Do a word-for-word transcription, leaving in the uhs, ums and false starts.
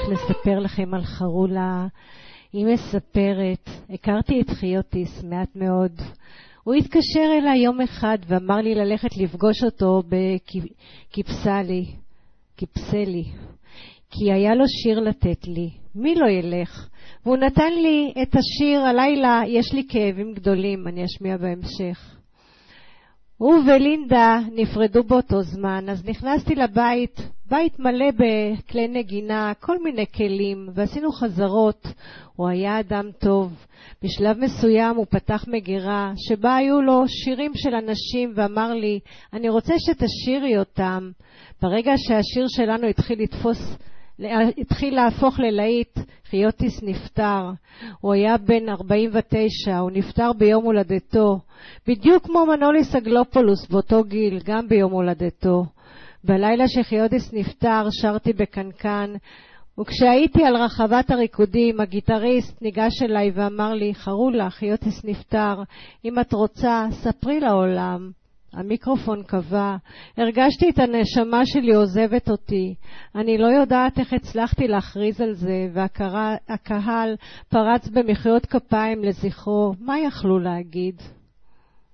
לספר לכם על חרולה. היא מספרת, הכרתי את חיוטיס מעט מאוד. הוא התקשר אליי יום אחד ואמר לי ללכת לפגוש אותו בקיפסלי, קיפסלי, כי היה לו שיר לתת לי. מי לא ילך? והוא נתן לי את השיר הלילה, יש לי כאבים גדולים, אני אשמיע בהמשך. הוא ולינדה נפרדו באותו זמן, אז נכנסתי לבית, בית מלא בכלי נגינה, כל מיני כלים, ועשינו חזרות. הוא היה אדם טוב. בשלב מסוים הוא פתח מגירה, שבה היו לו שירים של אנשים, ואמר לי, אני רוצה שתשירי אותם. ברגע שהשיר שלנו התחיל לתפוס, התחיל להפוך ללהיט, חיוטיס נפטר. הוא היה בן ארבעים ותשע, הוא נפטר ביום הולדתו, בדיוק כמו מנוליס אגלופולוס באותו גיל, גם ביום הולדתו. בלילה שחיוטיס נפטר שרתי בקנקן, וכשהייתי על רחבת הריקודים, הגיטריסט ניגש אליי ואמר לי, חרולה, חיוטיס נפטר, אם את רוצה, ספרי לעולם. המיקרופון קבע, הרגשתי את הנשמה שלי עוזבת אותי. אני לא יודעת איך הצלחתי להכריז על זה, והקהל פרץ במחיאות כפיים לזכרו. מה יכלו להגיד?